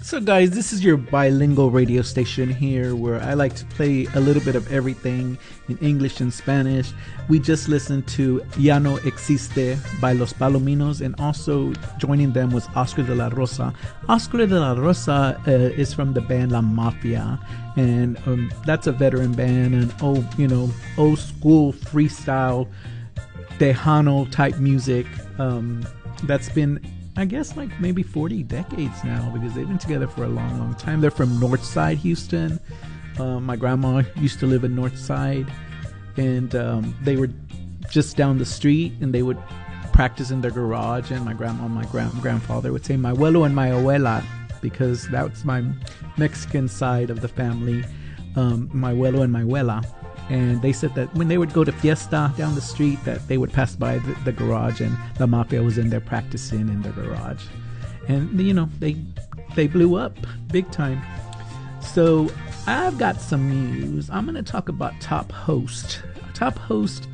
So guys, this is your bilingual radio station here where I like to play a little bit of everything in English and Spanish. We just listened to Ya No Existe by Los Palominos, and also joining them was Oscar de la Rosa. Oscar de la Rosa is from the band La Mafia, and that's a veteran band and old school freestyle Tejano type music that's been, I guess, like maybe 40 decades now, because they've been together for a long, long time. They're from Northside, Houston. My grandma used to live in Northside, and they were just down the street, and they would practice in their garage. And my grandma and my grandfather would say "my abuelo and my abuela," because that's my Mexican side of the family. My abuelo and my abuela. And they said that when they would go to fiesta down the street, that they would pass by the garage, and La Mafia was in there practicing in the garage. And, they blew up big time. So I've got some news. I'm going to talk about Top Host. Top Host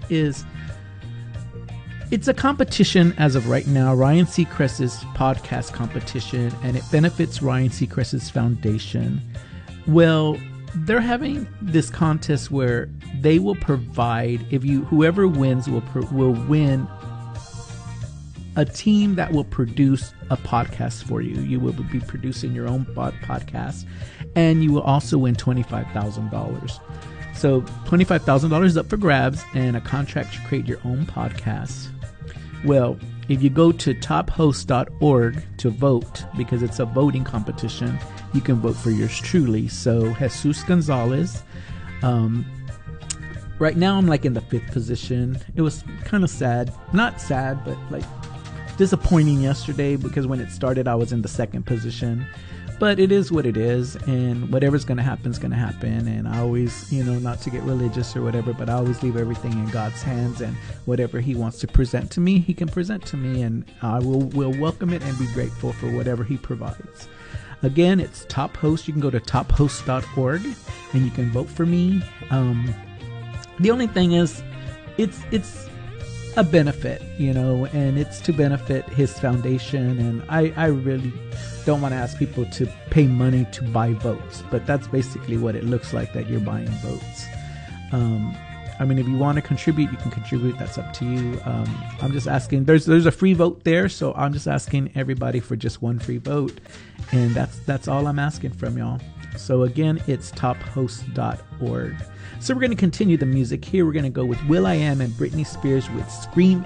it's a competition as of right now, Ryan Seacrest's podcast competition, and it benefits Ryan Seacrest's foundation. Well, they're having this contest where they will provide, whoever wins will win a team that will produce a podcast for you. You will be producing your own podcast, and you will also win $25,000. So $25,000 is up for grabs, and a contract to create your own podcast. Well, if you go to tophost.org to vote, because it's a voting competition, you can vote for yours truly. So Jesus Gonzalez, right now I'm like in the 5th position. It was kind of sad, not sad, but like disappointing yesterday, because when it started I was in the 2nd position. But it is what it is, and whatever's going to happen is going to happen. And I always, not to get religious or whatever, but I always leave everything in God's hands, and whatever he wants to present to me, he can present to me, and I will welcome it and be grateful for whatever he provides. Again, it's Top Host. You can go to tophost.org and you can vote for me. The only thing is, it's a benefit, and it's to benefit his foundation. And I really don't want to ask people to pay money to buy votes, but that's basically what it looks like, that you're buying votes. If you want to contribute, you can contribute. That's up to you. I'm just asking. There's a free vote there, so I'm just asking everybody for just one free vote, and that's all I'm asking from y'all. So again, it's tophost.org. So we're going to continue the music here. We're going to go with will.i.am and Britney Spears with "Scream